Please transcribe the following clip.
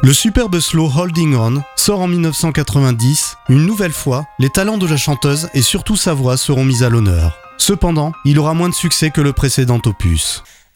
Le superbe slow Holding On sort en 1990. Une nouvelle fois, les talents de la chanteuse et surtout sa voix seront mis à l'honneur. Cependant, il aura moins de succès que le précédent opus.